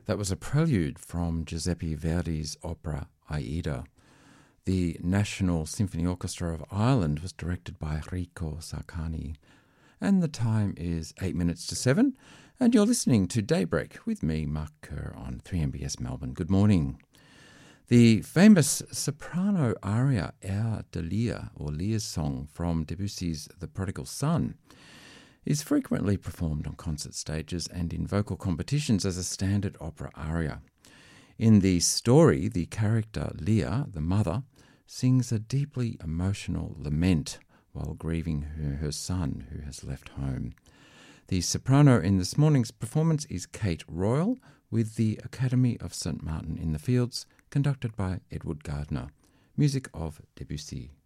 That was a prelude from Giuseppe Verdi's opera Aida. The National Symphony Orchestra of Ireland was directed by Enrico Sarcani. And the time is 8 minutes to 7, and you're listening to Daybreak with me, Mark Kerr, on 3MBS Melbourne. Good morning. The famous soprano aria Air de Lear, or Lear's song from Debussy's The Prodigal Son, is frequently performed on concert stages and in vocal competitions as a standard opera aria. In the story, the character Lear, the mother, sings a deeply emotional lament while grieving her son who has left home. The soprano in this morning's performance is Kate Royal with the Academy of St. Martin in the Fields, conducted by Edward Gardner. Music of Debussy.